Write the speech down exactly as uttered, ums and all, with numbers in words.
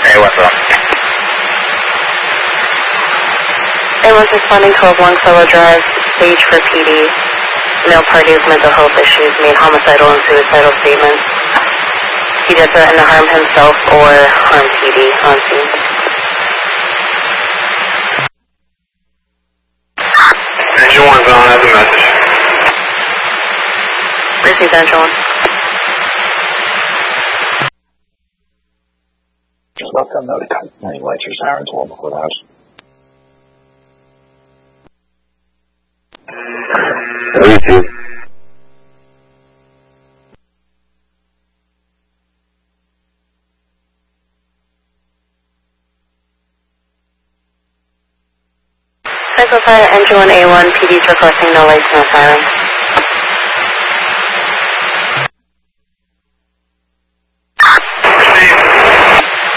Hey, what's up? It was responding to a Longfellow Drive, stage for P D. Male party with mental health issues made homicidal and suicidal statements. He did threaten to harm himself or harm P D on scene. Engine one's on as a message. Received engine one. Just let them know to cut any lights or sirens along the courthouse. thirty-two. Cycle Fire, Engine one A one, P D's requesting no lights, no sirens.